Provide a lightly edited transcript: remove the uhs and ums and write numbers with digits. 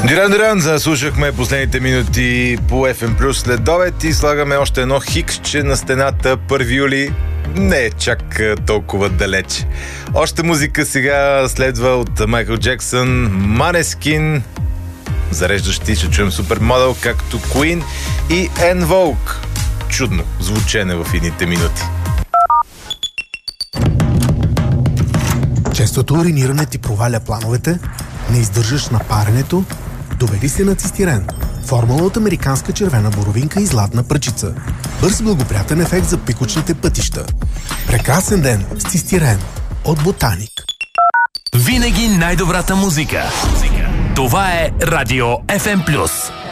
Дюран, слушахме последните минути по FM Plus след обед и слагаме още едно хиксче на стената. 1 юли не е чак толкова далеч. Още музика сега следва от Майкъл Джексън, Måneskin, зареждащи, ще чуем Supermodel, както Queen и En Vogue. Чудно звучене в едните минути. Честото уриниране ти проваля плановете, не издържаш на паренето, доведи се на цистирен. Формула от американска червена боровинка и златна пръчица. Бърз благоприятен ефект за пикочните пътища. Прекрасен ден с цистирен от Ботаник. Винаги най-добрата музика. Това е Радио FM+.